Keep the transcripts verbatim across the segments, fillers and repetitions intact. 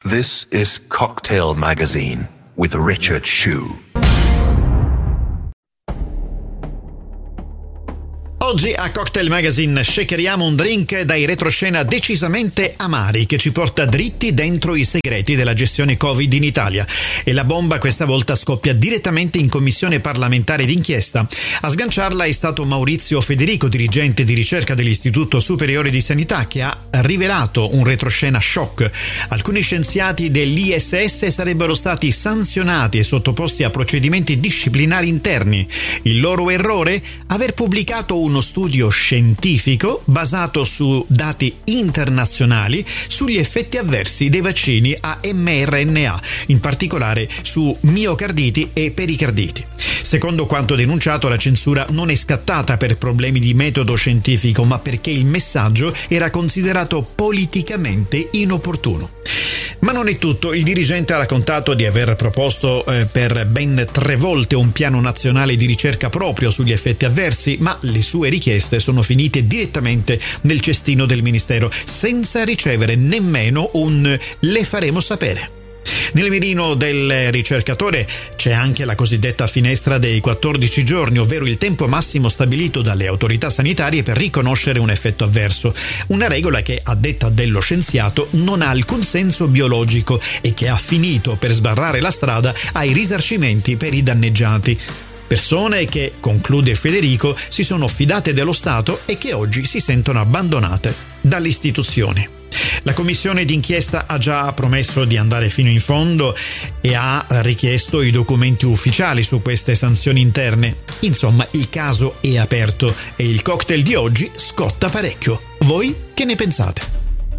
This is Cocktail Magazine with Richard Shue. Oggi a Cocktail Magazine shakeriamo un drink dai retroscena decisamente amari che ci porta dritti dentro i segreti della gestione Covid in Italia. E la bomba questa volta scoppia direttamente in commissione parlamentare d'inchiesta. A sganciarla è stato Maurizio Federico, dirigente di ricerca dell'Istituto Superiore di Sanità, che ha rivelato un retroscena shock. Alcuni scienziati dell'I S S sarebbero stati sanzionati e sottoposti a procedimenti disciplinari interni. Il loro errore? Aver pubblicato uno studio scientifico basato su dati internazionali sugli effetti avversi dei vaccini a mRNA, in particolare su miocarditi e pericarditi. Secondo quanto denunciato, la censura non è scattata per problemi di metodo scientifico, ma perché il messaggio era considerato politicamente inopportuno. Ma non è tutto. Il dirigente ha raccontato di aver proposto eh, per ben tre volte un piano nazionale di ricerca proprio sugli effetti avversi, ma le sue richieste sono finite direttamente nel cestino del Ministero, senza ricevere nemmeno un "le faremo sapere". Nel mirino del ricercatore c'è anche la cosiddetta finestra dei quattordici giorni, ovvero il tempo massimo stabilito dalle autorità sanitarie per riconoscere un effetto avverso. Una regola che, a detta dello scienziato, non ha alcun senso biologico e che ha finito per sbarrare la strada ai risarcimenti per i danneggiati. Persone che, conclude Federico, si sono fidate dello Stato e che oggi si sentono abbandonate dalle istituzioni. La commissione d'inchiesta ha già promesso di andare fino in fondo e ha richiesto i documenti ufficiali su queste sanzioni interne. Insomma, il caso è aperto e il cocktail di oggi scotta parecchio. Voi che ne pensate?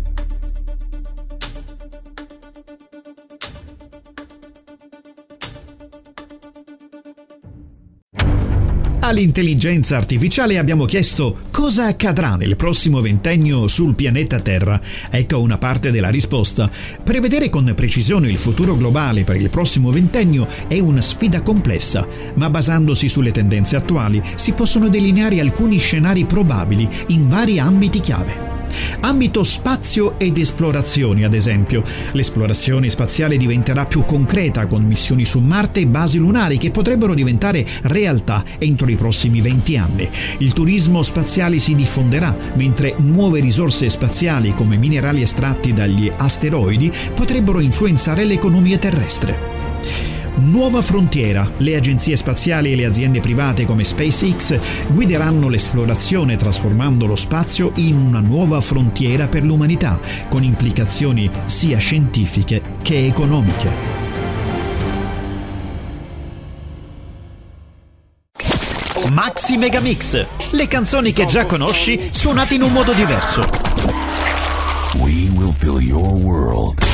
All'intelligenza artificiale abbiamo chiesto cosa accadrà nel prossimo ventennio sul pianeta Terra. Ecco una parte della risposta. Prevedere con precisione il futuro globale per il prossimo ventennio è una sfida complessa, ma basandosi sulle tendenze attuali si possono delineare alcuni scenari probabili in vari ambiti chiave. Ambito spazio ed esplorazioni, ad esempio. L'esplorazione spaziale diventerà più concreta con missioni su Marte e basi lunari che potrebbero diventare realtà entro i prossimi venti anni. Il turismo spaziale si diffonderà, mentre nuove risorse spaziali come minerali estratti dagli asteroidi potrebbero influenzare l'economia terrestre. Nuova frontiera. Le agenzie spaziali e le aziende private come SpaceX guideranno l'esplorazione trasformando lo spazio in una nuova frontiera per l'umanità, con implicazioni sia scientifiche che economiche. Maxi Megamix. Le canzoni che già conosci suonate in un modo diverso. We will fill your world.